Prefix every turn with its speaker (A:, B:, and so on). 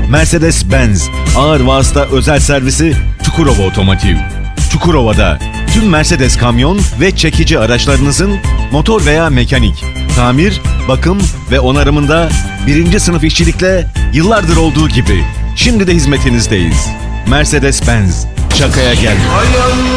A: Mercedes-Benz ağır vasıta özel servisi Çukurova Otomotiv. Çukurova'da tüm Mercedes kamyon ve çekici araçlarınızın motor veya mekanik, tamir, bakım ve onarımında 1. sınıf işçilikle yıllardır olduğu gibi şimdi de hizmetinizdeyiz. Mercedes-Benz, şakaya gelmiyor.